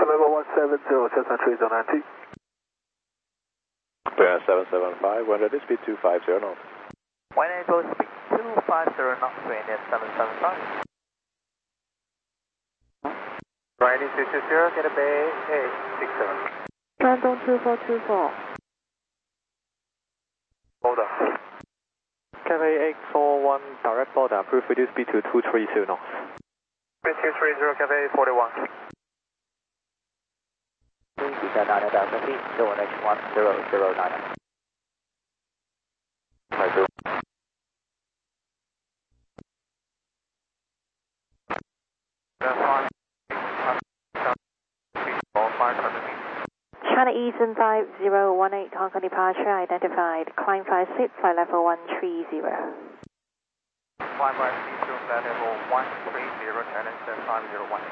level 170, Cessna 3090. 775, when ready, speed 250 knots. When able, speed 250 knots to India 775. Right, 660, get a bay 867. Shandong 2424. Hold on. Cathay 841, direct border, approved reduce speed to 230 knots. Speed 230, Cathay 41. Descend 9,000 feet, Zone X1009. China Eastern 5018, Hong Kong departure identified. Climb 56, flight level 130. Climb 56, flight level 130, China Eastern 5018.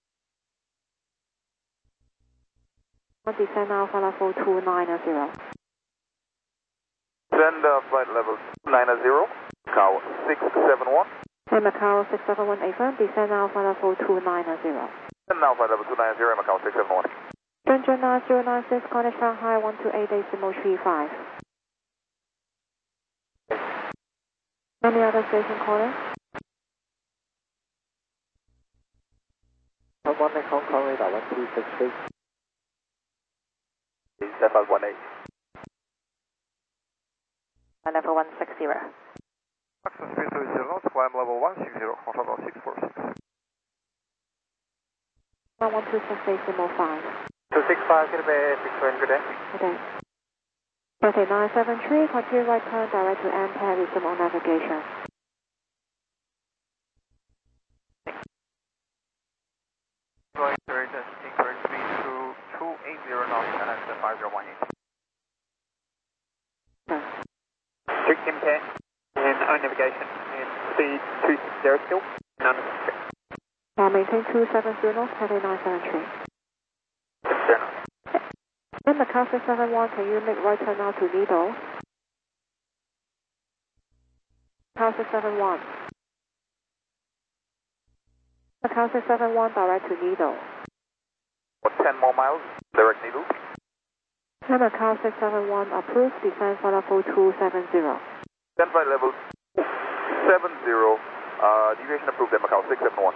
Descend Alpha level 290. Send flight level 290, Macau 671. And Macau 671, affirm. Descend Alpha level 290. Send now flight level 290, Macau 671. Shenzhen 9096, contact Shanghai 128.35. Any other station caller? Hong Kong radar 1263. 7518. Level 160. Access speed 30 knots, climb level 160, hotel 646. 11268, Symbol 5. 265, get a bay 620, good day. Okay. Cathay 973, continue right turn direct to Ampere, resume on navigation. Going straight, incorrect speed to 280 knots, China Eastern 5018. 1610 and on navigation and speed 260 still. None. Maintain 270 knots, Cathay 973. Then the Macau 671, can you make right turn now to Lido? Macau 671. Macau 671, direct to Lido. 10 more miles, direct needle. Then Macau 671, approved, descend flight level 270. Send flight level 70, deviation approved at Macau 671.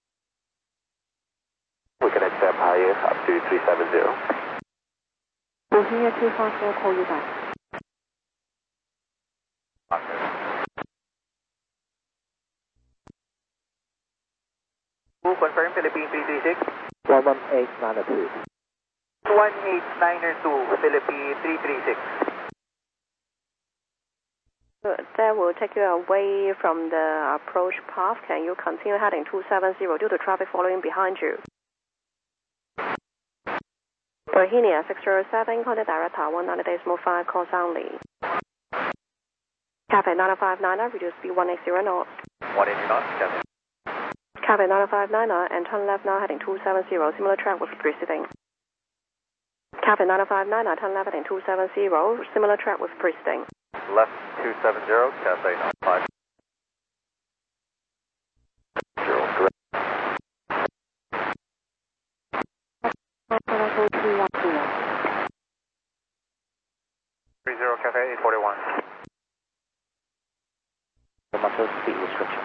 We can accept higher up to 370. Bohemia 254, call you back. Who confirm Philippine 336? 11892. 1892, Philippine 336. That will take you away from the approach path. Can you continue heading 270 due to traffic following behind you? Bohemia 607, contact direct Taiwan 90.5, call only. Cathay 9599, reduce speed 180 knots. 180 knots, Cathay. Cathay 9599 and turn left now heading 270, similar track with preceding. Cathay 9599, turn left heading 270, similar track with preceding. Left 270, Cathay 95. Level 210. 30, Cathay 841. Commercial speed restriction.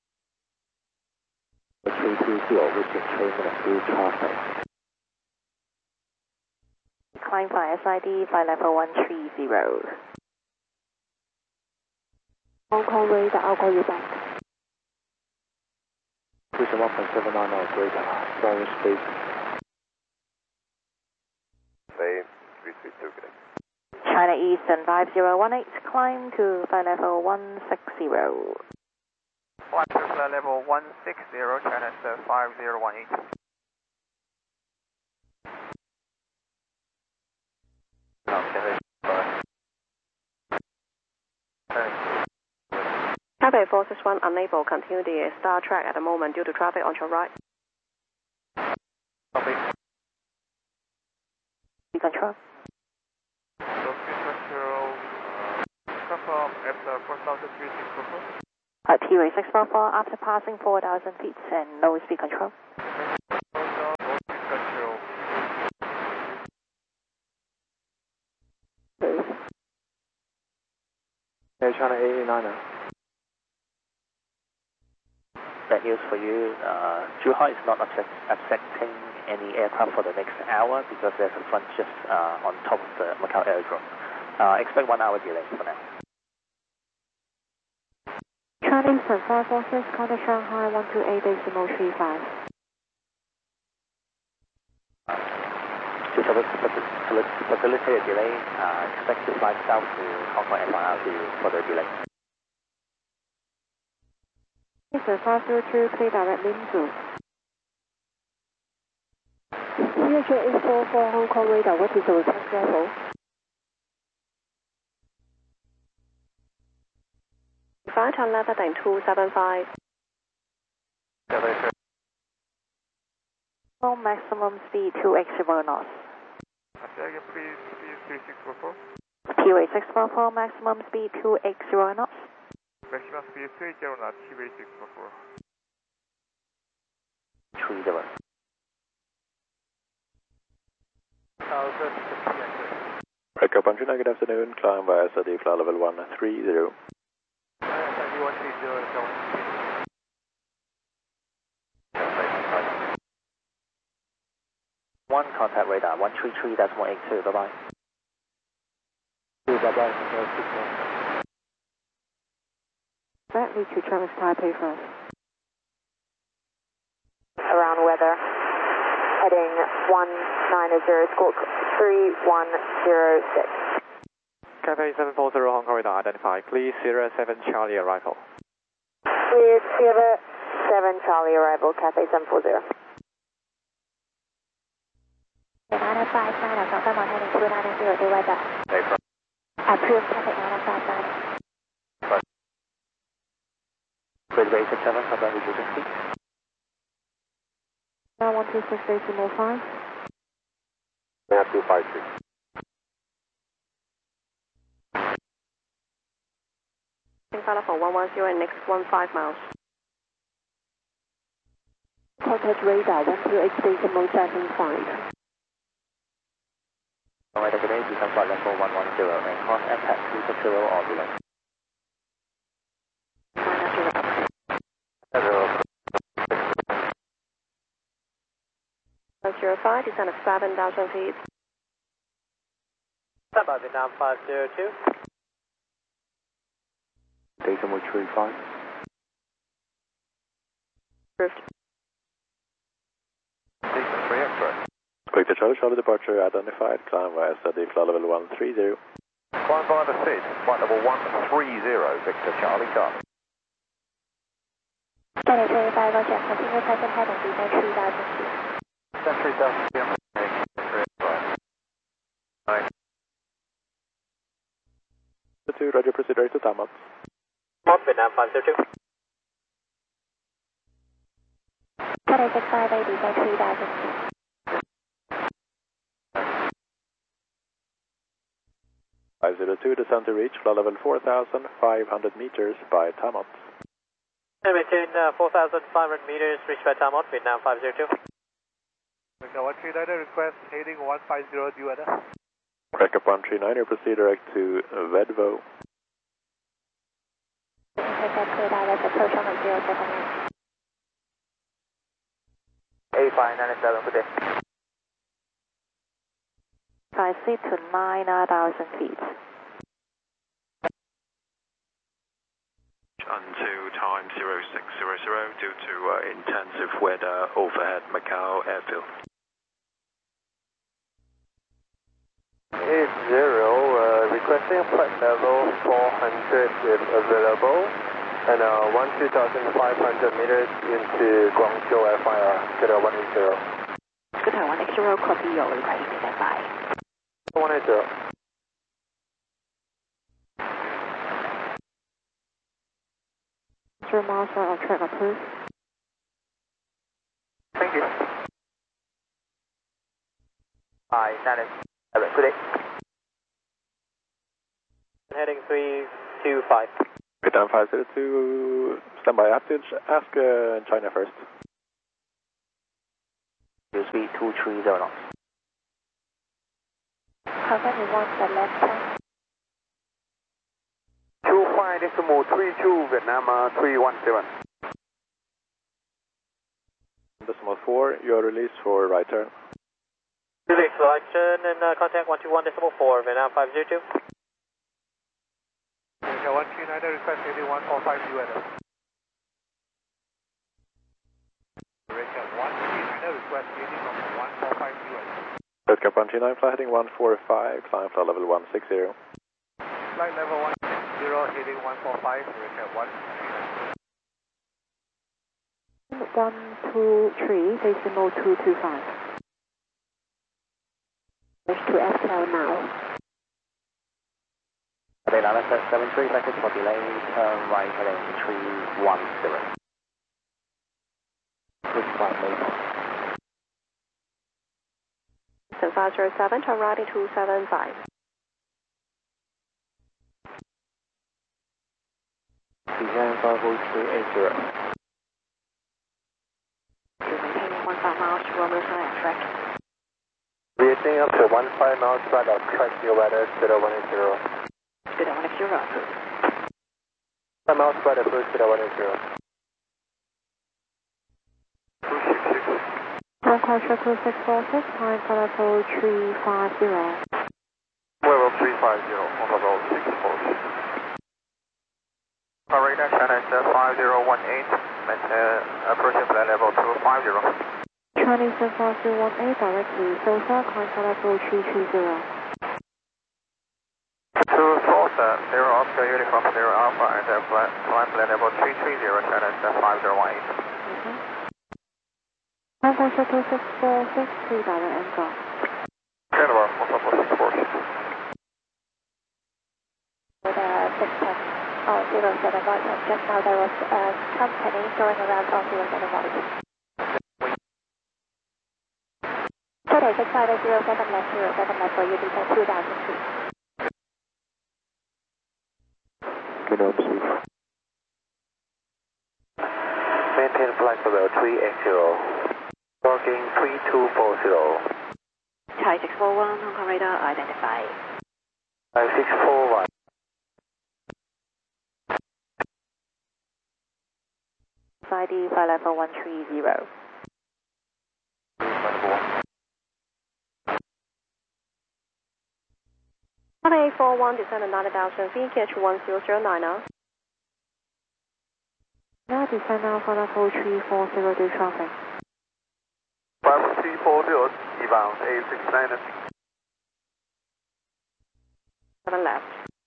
320, which is train through traffic. Climb by SID, flight level 130. Hong Kong radar, I'll call you back. 21.790 greater, sorry speed. Say 332, good day. China Eastern 5018, climb to flight level 160. Climb to flight level 160, China Eastern 5018. Cathay 461 unable to continue the star track at the moment due to traffic on your right. Copy. Control. So speed control, confirm at 4,364. T-Ray 644, after passing 4,000 feet and no speed control. Speed control, China 889er. Bad news for you. Zhuhai is not accepting any aircraft for the next hour because there's a front shift on top of the Macau Aerodrome. Expect 1 hour delay for now. Charlie Sun 546, contact Shanghai 128.35. To facilitate a delay, expect to fly south to Hong Kong FIR for the delay. Sun 502, clear direct Linzu. CHA844 Hong Kong radar, what is the request level? Turn left heading 275. Maximum speed 2x0 knots. Again, please, 3644. TWA644, maximum speed 2x0 knots. Maximum speed 30 knots, TWA644. 30. Breakup on China, good afternoon. Climb via SAD flight level 130. One contact radar, 133.82, bye-bye. Bye-bye. Bradley to Travis Taipei first. Around weather, heading 190, squawk 3106. Cathay 740 Hong Kong radar identified. Clear Sierra 7 Charlie arrival. Clear Sierra 7 Charlie arrival, Cathay 740. 959, Southbound heading 290 to weather. Approved Cathay 959. Redway 67, Southbound reducing speed. 126.5. 253. Flight level 110 and next 15 miles. Contact radar 128.75. Alright, today you can flight level 110 and cross impact 260 or delay. 105, descent of 7,000 feet. Standby Vietnam 502. Decimal 35. Approved. Decent 3 X-ray. Victor Charlie departure identified. Climb via SAD flight level 130. Climb via the SID, flight level 130, Victor Charlie Charlie. Standard 35, Roger. Continue present heading, descent 3,000 feet. Descent 3,000 feet. Nice. 2, Roger, proceed direct to Tamot. Vietnam 502. Cathay 658, descent 3,000 feet. Descent to reach flight level 4,500 meters by Tamot. Maintain 4,500 meters, reached by Tamot, Vietnam 502. Victor 139, request heading 150 due weather. Breakup 139, proceed direct to Vedvo. Contact clear direct approach on 079. 8597, good day. 5 feet to 9,000 feet. Unto time 0600 due to intensive weather overhead Macau airfield. 80, requesting flight level 400 if available, and 12,500 meters into Guangzhou FIR, Qatar 180. Qatar 180, copy your request, stand by. 180. Zero miles right on track approved. Thank you. 597, good day. Heading 325. Vietnam 502, standby. I have to ask China first. Your speed 230 knots. Confirm you want the left turn. 25 15.32 Vietnam 317. Decimal 4, you are released for right turn. Release selection and contact 121.4, Vietnam 502. America 139, request 8145 US. America 139, request 8145 US. Red Cap 139, fly heading 145, climb flight level 160. Flight level 160, heading 145, America 139. 123, decimal 225. Push to FTL now. Data 73 seconds for delay, turn right heading 310. Good flight, later. 507, turn right 275. Descend 50380. Maintaining 15 miles to runway high track. Reaching up to 15 miles right of track, your weather 0180. 0180. 5 miles right of 0180. Departure 2646, time for level 350. Level 350, on level 646. Radar China 5018, approaching flight level 250. Chinese 5018, directly Sosa, climb for level 330. To Sosa, 0 Oscar Uniform 0 Alpha, and climb flight level 330, China 5018. Departure 2646, 3 direct and go. Canada, on level 646. With 610. 07 right, and just now there was a company going around on 07 right. Today, 6507 left, 07 left for you, descend 2000 feet. Minimum speed. Maintain flight level 380. Parking 3240. Thai 641, Hong Kong radar identified. 5641. ID flight level 130. Runway 41, descend at 90,000 feet, catch 1009 now. Now descend now for level 340, do traffic. 5340, eval 869. 7 left.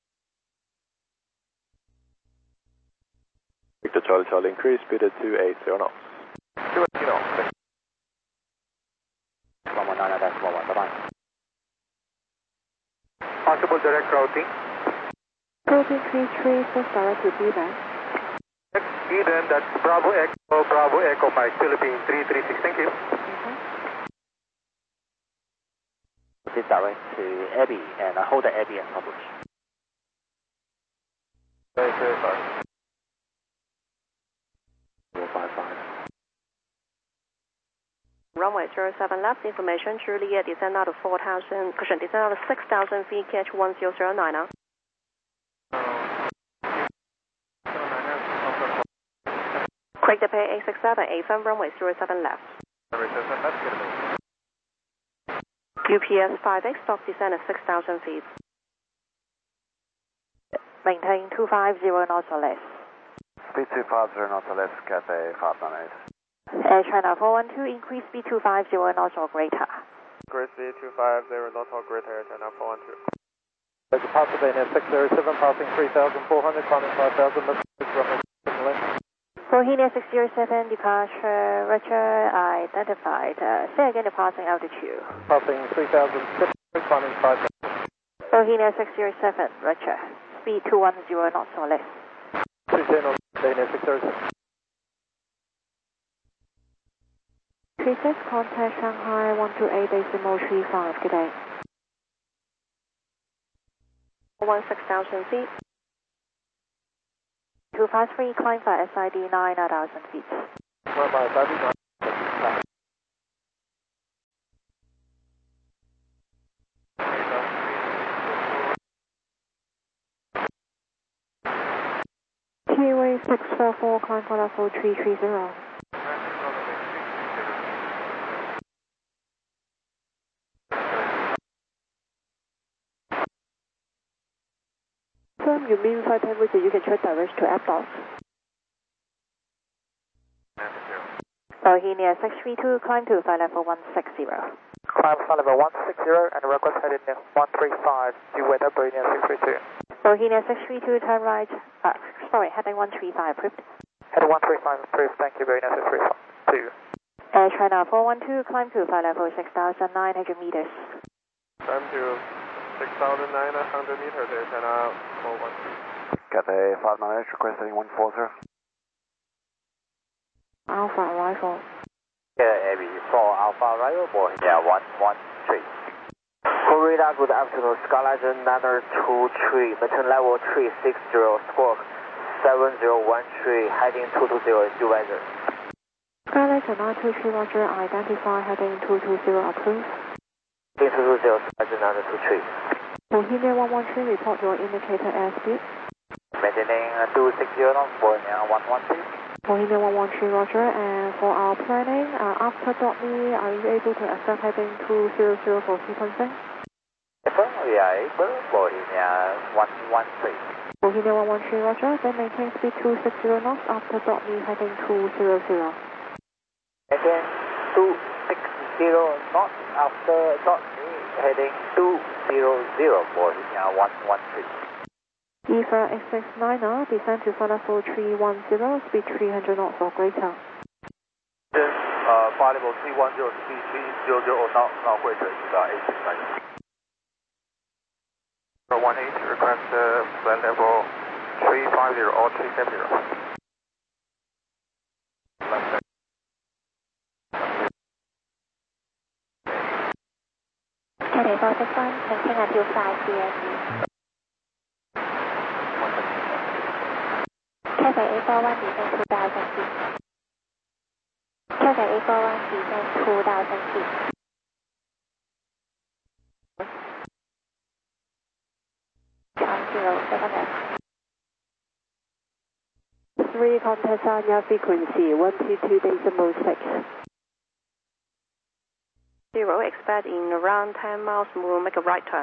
Victor Charlie Charlie, increase speed at 280 knots. 280 knots. 119.1, bye-bye. Possible direct routing. Protein 336, direct to B-Bank. Eden, that's Bravo Echo Mike, Philippine 336, thank you. This direct to Abbey, and I hold the Abbey and publish. Very sorry. 055. Runway 07 left, information, Juliet, descend out of 4,000, cushion, descend out of 6,000 feet, catch 1009 now. Craig Depay 867, A-firm, runway 07 left. UPS 5X, stock descend at 6,000 feet. Maintain 250 knots or less. Speed 250 knots or less, Cathay 598. Air China 412, increase speed 250 knots or greater. Increase speed 250 knots or greater, Air China 412. There's a Pennsylvania 607, passing 3,400, climbing 5,000, runway Bohemia 607, departure, Roger, identified. Say again the passing altitude. Passing 3,600, climbing 5,000. Bohemia 607, Roger. Speed 210 knots or less. 310 on Bohemia 607. 36, contact Shanghai 128.35, good day. 16,000 feet. 253, climb for SID 9,000 feet. Kiwi 644, climb for level 330. From your mean flight temperature, you can check direct to airport. Bohemia 632, climb to flight level 160. Climb flight level 160 and request heading 135, due weather Bohemia 632. Bohemia 632, turn right, heading 135, approved. Heading 135, approved, thank you, Bohemia 632. Air China 412, climb to flight level 6,900 meters. Climb to 6,900 meters, Air China 412. Cathay 59H, request heading 140. Alpha arrival. Abbey 4 Alpha arrival, Bohemia 113. Florida, good afternoon, Skyline 923, maintain level 360, squawk 7013, heading 220, due weather. Skyline 923, roger, identify heading 220, approved. Heading 220, Skyline 923. Bohemia 113, report your indicator airspeed. Maintaining 260 knots, Bohemia 113. Bohemia 113, roger, and for our planning, after .me, are you able to accept heading 200 for sequencing? We are able, Bohemia 113. Bohemia 113, roger, then maintain speed 260 knots after .me heading 200. Maintain 260 knots after .me heading 200, Bohemia 113. EFA X69er, descend to flight level 310, speed 300 knots or greater. Flight level 310, speed 300, now greater, A69. 18, request flight level 350 or 370. Cathay 461, maintain until 5 CSE. Cathay A41, descend 2,000 feet. Cathay A41, descend 2,000 feet. Three contact Anya frequency 122.6. 0, expect in around 10 miles, we'll make a right turn.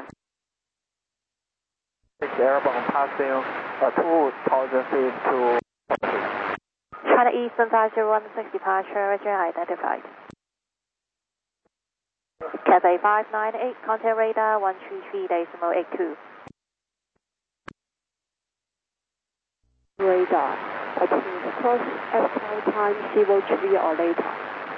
Airborne passing 2,000 feet to China Eastern 501 departure, roger, identified. Cathay 598, contact radar 133.82. Radar, attend cross F time 03 or later.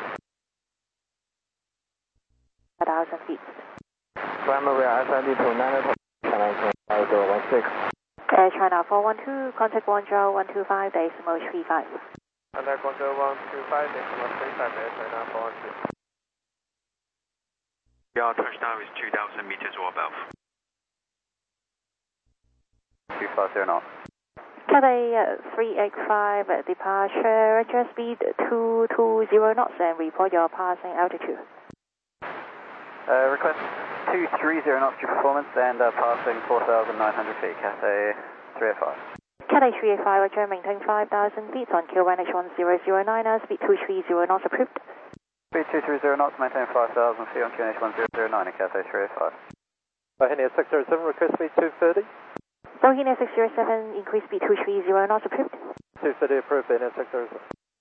1,000 feet. primary SID to 9 China 5016. Air China 412, contact Guangzhou 125.35. Contact Guangzhou 125.35, Air China 412. Your touchdown is 2,000 meters or above. 250 knots. Cathay 385, departure, roger, speed 220 knots and report your passing altitude. Request 230 knots to performance and passing 4,900 feet, Cathay 385. Cathay 385, roger, maintain 5,000 feet on QNH 1009, speed 230 knots, approved. Speed 230 knots, maintain 5,000 feet on QNH 1009 at Cathay 385. Bohemia 607, request speed 230. Bohemia 607, increase speed 230 knots, approved. 230 approved, Bohemia 607.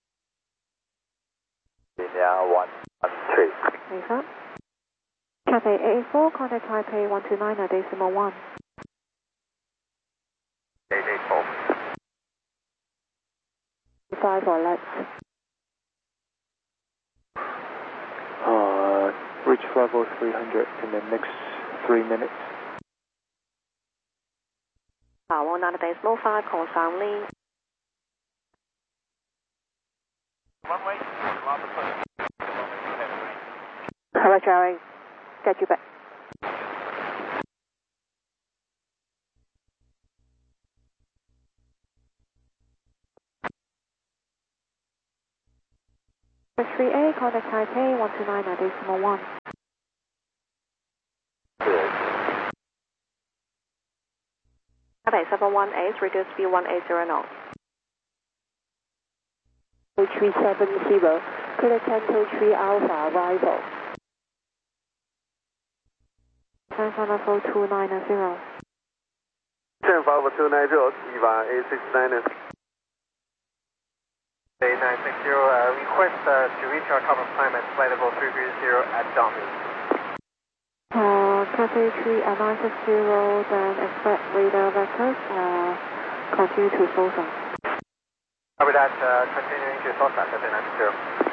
Bohemia 113. Over. Cathay 884, contact Taipei 129.1. 884. 5 or less. Reach level 300 in the next 3 minutes. 19.5, call soundly. One way, Roger, I get you back. X3A, contact Taipei 129.1. Cathay 718, reduce speed 180 knots. 370, clear Tanto 3 Alpha, arrival. Climb flight level 290. 10 Alpha 290, Eva A69. 8960, request to reach our top of climb at flight level 330 at Domi. Cathay 3 at 960, then expect radar vectors, continue to Sosa. Copy that, continuing to Sosa, Cathay 960.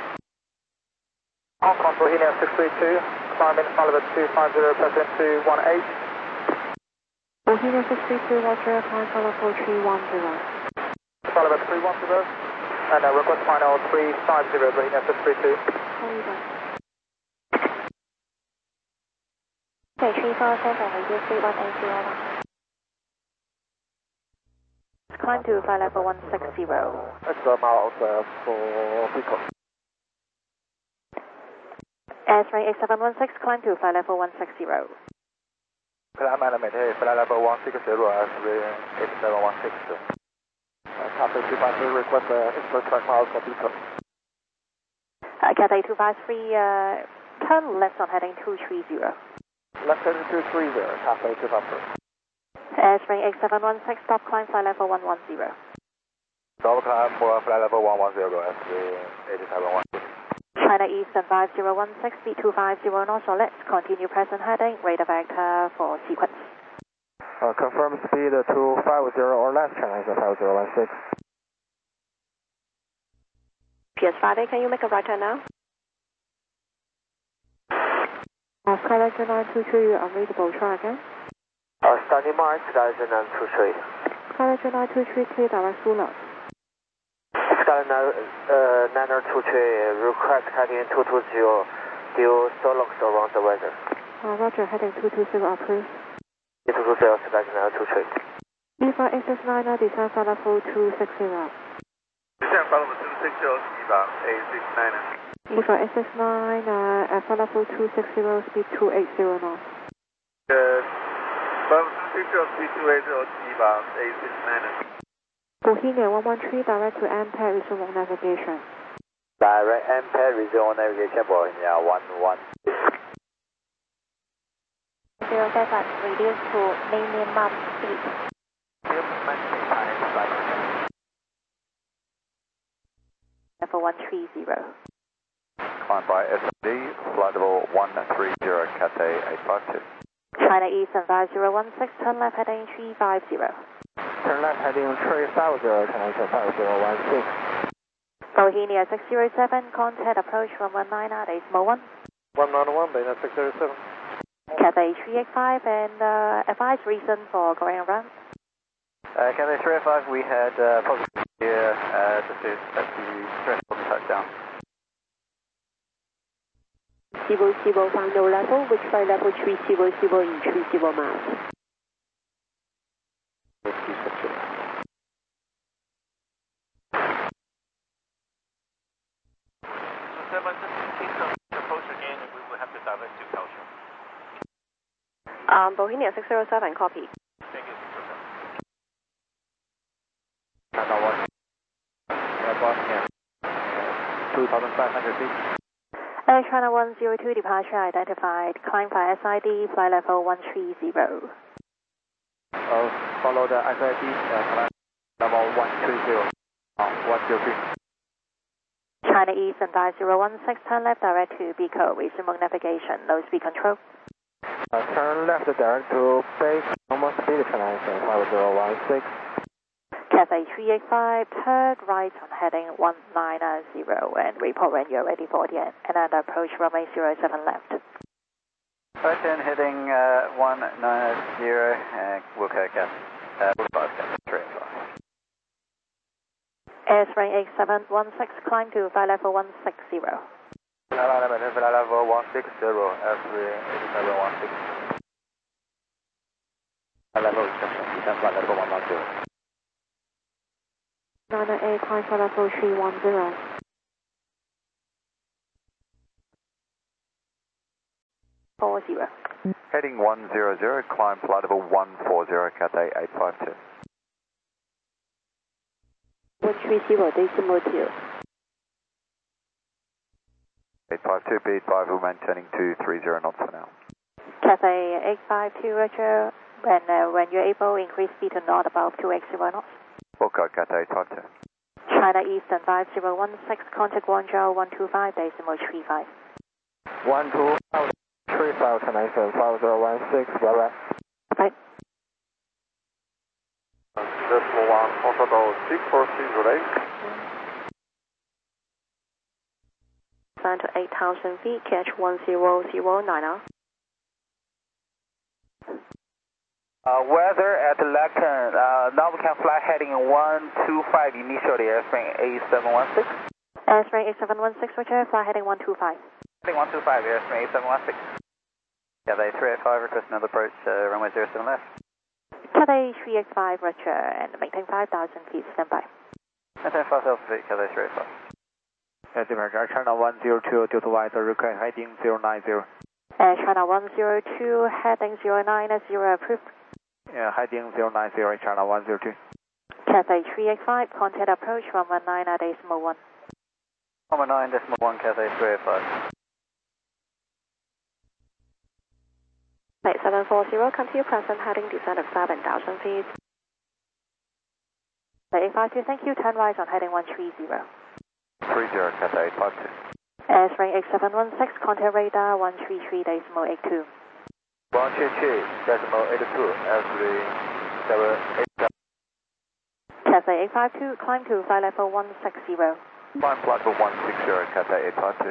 Hong Kong Bohemia 632, climb in flight level 250, present 218. Bohemia 632, Roger, climb flight level 310. Flight level 310, and request final 350, Bohemia 632. Hold on. Okay, 347, radio 3180. Climb to flight level 160. Extra miles for Pico. Airspace 8716, climb to flight level 160. Climb animated, flight level 160, S8716. Cathay 253, request extra track miles for Pico. Cathay 253, turn left on heading 230. Left heading 230, Cathay 253. Airspace 8716, stop climb flight level 110. Stop climb for flight level 110, S8716. China Eastern 5016, speed 250 knots, or let's continue present heading, radar vector for sequence. Confirm speed 250 or less, China Eastern 5016. PS5A, can you make a right turn now? Skyline 923, unreadable, try again. Standing mark, 923. Skyline 923, clear direct Sula. Skyline 923, request heading 220, due Solux around the weather. Roger, heading 220, approve. 220, Skyline 923. EVA SS9, descend flight level 260. Descend flight level 260, EVA A69. EVA SS9, at flight level 260, speed 280 knots. Level 260, speed 280, EVA A69. Bohemia 113, direct to Ampere, resume navigation. Direct Ampere, resume navigation, Bohemia 116. 07, reduce to minimum speed. Level 130. Climb by SMD, flight level 130, Cathay 852. China Eastern 5016, turn left heading 350. Turn left heading 350, China Eastern 5016. Bohemia 607, contact approach from 19 at Mo 1. 191, Bohemia 607. Cathay 385, and advise reason for going around. Cathay 385, we had positive here, just at the threshold touchdown. 0, final level, with flight level 300 in 30 miles. Bohemia 607, copy. Thank you, 2,500 feet. Air China 102, departure identified. Climb by SID, flight level 130. Follow the SID, level 130. 103. China Eastern 5016, turn left direct to Bico, resume navigation, low speed control. Turn left direct to base, normal speed, China Eastern 5016. Cathay 385, turn right on heading 190, and report when you're ready for the end, and then approach runway 07 left. Right in, heading 190, Wilco Cat, Wilco Cat 385. Airspace 8716, climb to flight level 160. Flight level 160, S38716. Level reception, descend flight level 110. 998, climb flight level 310. Heading 100, climb flight level 140, Cathay 852. 130, decimal 2. 852, beat 5, we're maintaining 230 knots for now. Cathay 852, Roger. And when you're able, increase speed to not above 280 knots. Okay, Cathay 852. China Eastern 5016, contact Guangzhou 125.35. 125, China Eastern 5016, bye-bye. Bye. Decimal 1, also to 6438. Climb to 8,000 feet, catch 1009. Weather at Lacan, now we can fly heading 125 initially, airplane A716. Airplane A716, Roger, fly heading 125. Heading 125, airplane A716. Cathay 385, request another approach, runway 07 left. Cathay 385, Roger, and maintain 5,000 feet, stand by. Maintain 5,000 feet, Cathay 385. Departure China 102, Delta White, request heading 090. China 102, heading 090, approved. Yeah, heading 090, China 102. Cathay 385, contact approach 119.1. 119.1, Cathay 385. 8740, continue present heading, descent of 7,000 feet. 852, thank you, turn right on heading 130. 30, Cathay 852. Airplane 8716, contact radar 133.82. 133.82, S3787. Cathay 852, climb to flight level 160. Climb flight level 160, Cathay 852.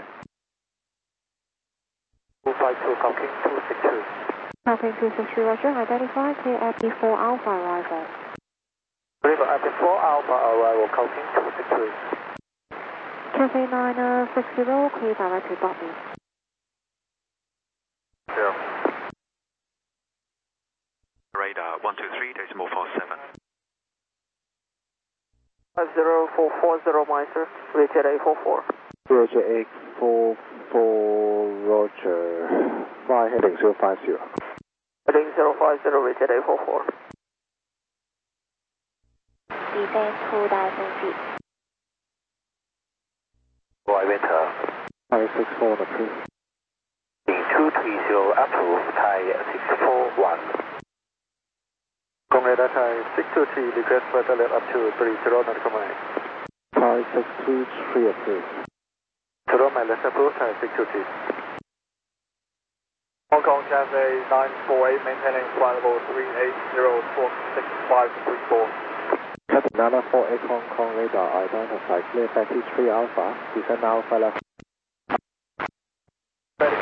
252, Calking 262. Calking 262, Roger, identify KFB4 Alpha arrival. River Airplane 4 Alpha arrival, Calking 262. Cathay 960, clear direct to Bobby. Yeah. Radar 123.47. 50440, Meister, Richard 844. Richard 844, Roger. Fly heading 050. Heading 050, Richard 844. Descend 2,000 feet. Right winter. 564 approved. 230 approved, Thai 641. Congrats, Thai 623, request further left up to 30 nautical miles. Thai 623 approved. Total mileage approved, Thai 623. Hong Kong Cathay 948, maintaining flight level 380.6534. Cathay 948 Hong Kong radar, identify clear taxi 3 Alpha, descend now flight level. Ready.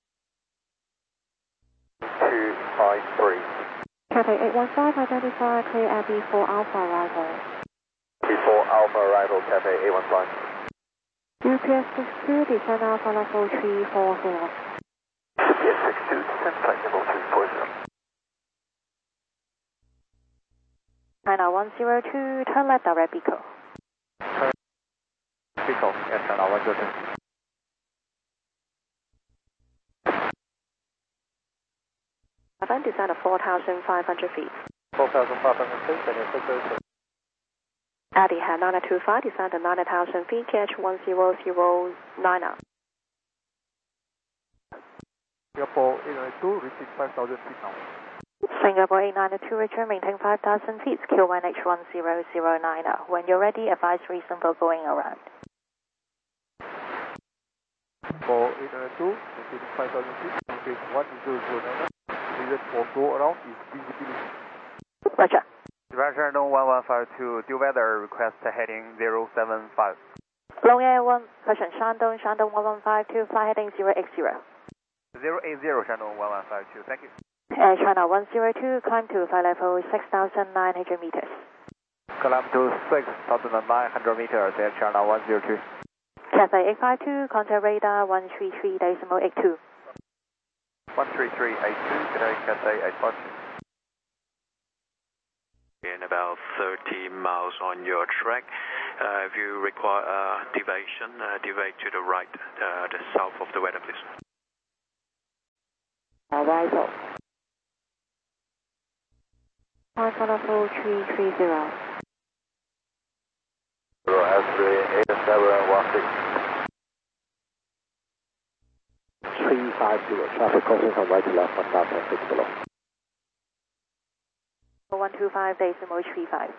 253. Cathay 815, identify clear AB4 Alpha arrival. Before Alpha arrival, Cathay 815. UPS 62, descend now flight level 340. UPS 62, descend flight level 340. China 102, turn left direct Pico. Pico, yes, China 102. Descent of 4,500 feet. 4,500 feet, and it's 606. Etihad 925, descend at 9,000 feet, catch 1009. Singapore 892, reaching 5,000 feet now. Singapore 892, return, maintain 5,000 feet, Q1H1009. When you're ready, advise reason for going around. For 892, maintaining 5,000 feet, maintain 1009. Reason for go around is visibility. Roger. Departure Node 1152, due weather request heading 075. Long Air 1, caution Shandong 1152, fly heading 080. 080, Shandong 1152, thank you. China 102, climb to flight level 6,900 meters. Climb to 6,900 meters at China 102. Cathay 852, contact radar 133.82. 13382, today Cathay 852. In about 30 miles on your track. If you require deviation, deviate to the right, the south of the weather, please. Arrival. Flight level 330. S3 8716. 1250, traffic crossing from right to left, 1006 below. 125 decimal 35.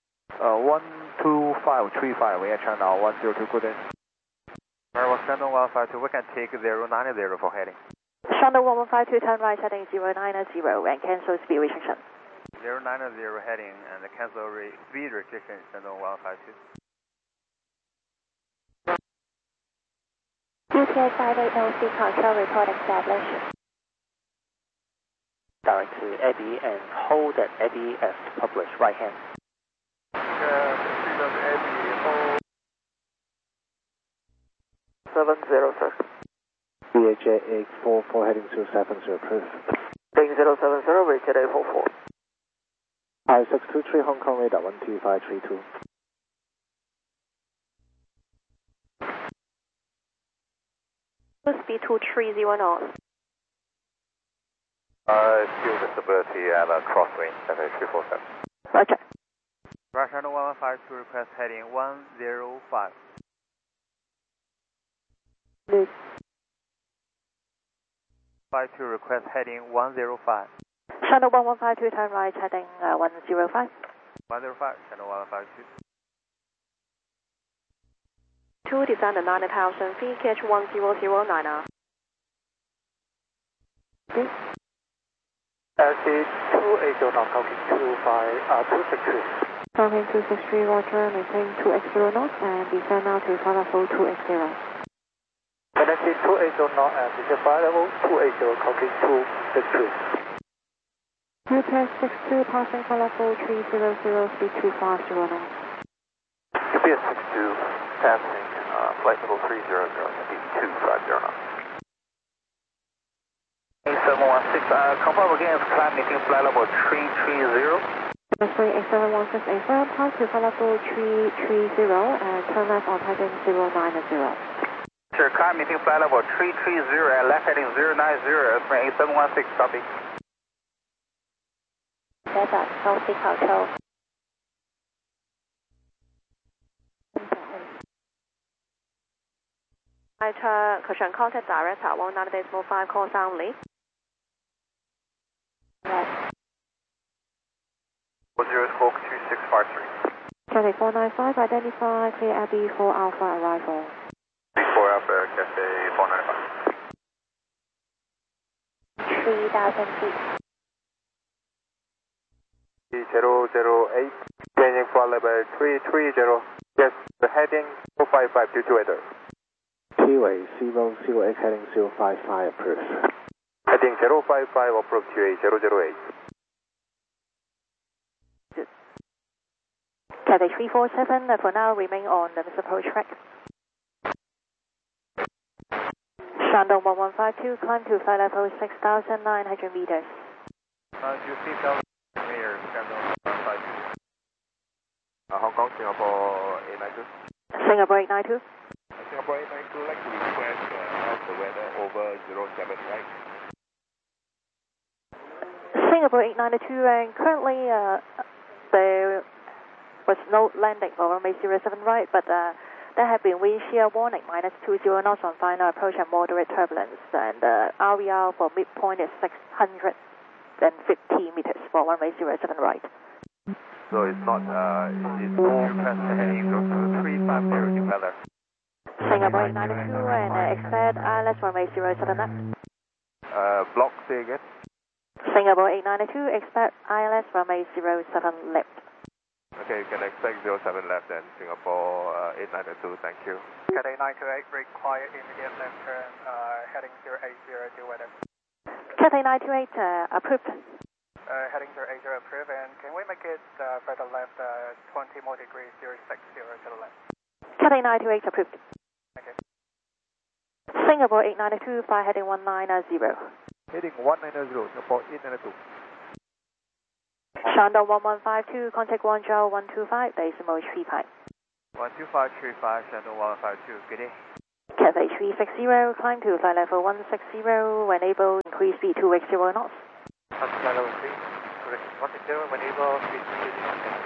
12535, we are channel 102, good day. Alright, Shandong 152, we can take 090 for heading. Shandong 1152, turn right heading 090 and cancel speed restriction. 090 heading and cancel speed restriction, Shandong 152. UTA 58LC control report established. Direct to Eddie and hold at Eddie as published, right hand. Eddie, hold. 70, sir. VHA 844 heading 270, approved. Heading 070, Richard 844. 5623 Hong Kong radar 12532. Speed 230 knots. Fuel visibility at crosswind, FA 347. Roger. Right, Shandong 152, request heading 105. Good. 52, request heading 105. Shandong 1152, turn right heading 105. 105, Shandong 152. 2 descend at 90,000 feet, catch 1009. Good. LC 280 knots, talking 263. Talking 263, Roger, maintain 2x0 knots and descend now to flight level 2x0. LC 280 knots and descend flight level 280, talking 263. Hotel 62, passing flight level 300, speed 250 knots. UPS 62, passing flight level 300, speed 250 knots. 8716, confirm again, climb meeting flight level 330. Sorry, 8716, affirm, pass to flight level 330 and turn left on heading 090. Sure, climb meeting flight level 330 and left heading 090, spring 8716, copy. Delta, LC control. I turn cushion contact direct at 19.5 calls only. Right. 402653. Cathay 495, identify clear Abbey for Alpha arrival. 34 Alpha, Cathay 495. 3,000 feet. 008, changing flight level 330. Yes, the heading 055 to 28. T-way 008 heading 055 approved. Heading 055 approach QA 008. Cathay 347, for now remain on the approach track. Shandong 1152, climb to flight level 6,900 meters. You see down here, Shandong 152. Hong Kong, Singapore 892. Singapore 892. Singapore 892, like to request how's the weather over 07, right? Singapore 892, and currently there was no landing for runway 07 right, but there have been wind shear warning, -20 knots on final approach and moderate turbulence, and RVR for midpoint is 650 meters for runway 07 right. So it's not, it's request heading 0350 new weather. Singapore 892 and expect ILS runway 07 left. Block, say again. Singapore 892, expect ILS runway 07 left. Okay, you can expect 07 left and Singapore 892, thank you. Cathay 928, require immediate left turn, heading 080 due weather. Cathay 928, approved. Heading 080 approved, and can we make it further left 20 more degrees 060 to the left? Cathay 928, approved. Okay. Singapore 892, fly heading 190. Heading 190, Singapore 892. Shandong 1152, contact Guangzhou 125, decimal 35. 12535, Shandong 152, good day. Cathay 360, climb to flight level 160, when able, increase speed 2x0 knots. Flight level 3, correct, 160, when able, speed 2